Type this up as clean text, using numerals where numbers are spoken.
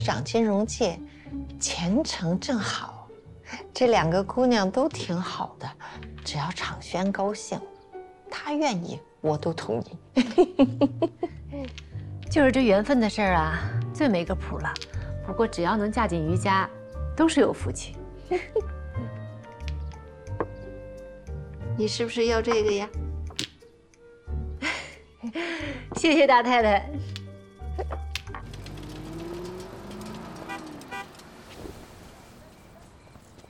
上金融界，前程正好。这2个姑娘都挺好的，只要场轩高兴，他愿意，我都同意。 就是这缘分的事儿啊，最没个谱了。不过只要能嫁进余家，都是有福气。 你是不是要这个呀？ 谢谢大太太。